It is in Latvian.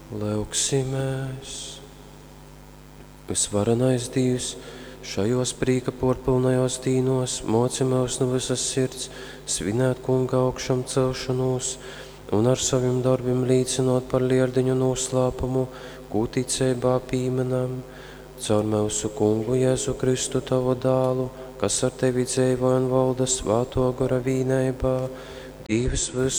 Lūksimies! Visvarenais Dievs, šajos prīka porpilnajos dīnos moci mūs no visas sirds svinēt kunga augšam celšanos un ar saviem darbiem līdzinot par lieldiņu noslēpumu, ko ticībā pīmenam, caur mūsu kungu Jēzu Kristu tavu dālu, kas ar tevi dzīvo un valda svāto gara vīnībā, Dievs visu